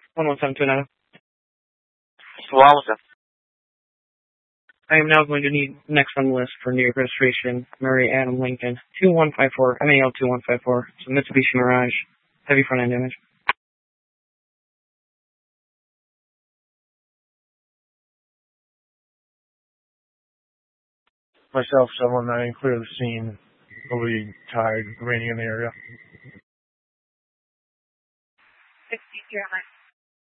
11729. Swallow. I am now going to need next on the list for New York registration, Murray Adam Lincoln, 2154, MAL 2154. It's a Mitsubishi Mirage, heavy front end damage. Myself, 719, clear the scene. Nobody tied, raining in the area. 63